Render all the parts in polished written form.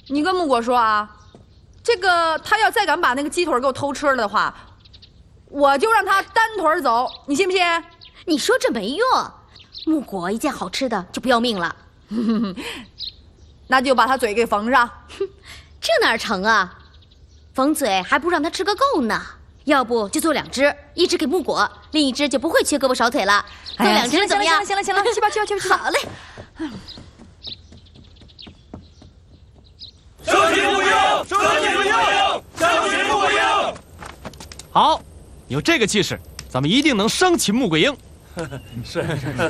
你跟木果说啊，这个他要再敢把那个鸡腿给我偷吃了的话，我就让他单腿走，你信不信？ 你说这没用，木果一见好吃的就不要命了。 那就把他嘴给缝上。 这哪成啊？缝嘴还不如让他吃个够呢。要不就做2只，一只给木果，另一只就不会缺胳膊少腿了。做2只怎么样？ 行了，去吧。 好嘞。 升级木鹰， 好，有这个气势，咱们一定能生擒穆桂英。 是。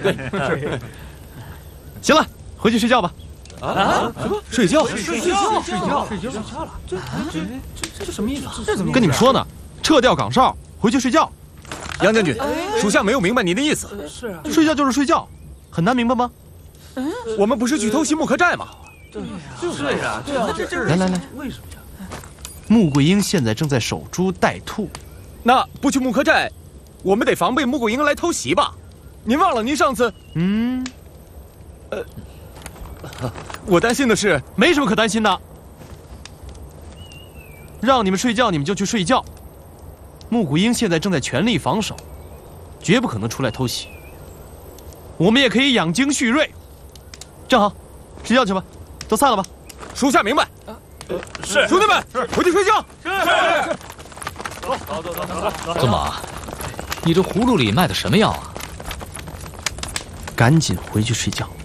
行了，回去睡觉吧。 啊？什么？ 睡觉了？ 这什么意思啊？ 跟你们说呢，撤掉岗哨，回去睡觉。 杨将军，属下没有明白您的意思。 是啊， 睡觉就是睡觉，很难明白吗？ 我们不是去偷袭木刻寨吗？ 对呀， 来， 为什么呀？ 穆桂英现在正在守株待兔。 那不去木刻寨，我们得防备穆桂英来偷袭吧？您忘了您上次……我担心的是， 没什么可担心的。让你们睡觉，你们就去睡觉。穆桂英现在正在全力防守，绝不可能出来偷袭。我们也可以养精蓄锐。正好，睡觉去吧，都散了吧。 属下明白。是，兄弟们，回去睡觉。 是。 鬃马，你这葫芦里卖的什么药啊？ 赶紧回去睡觉。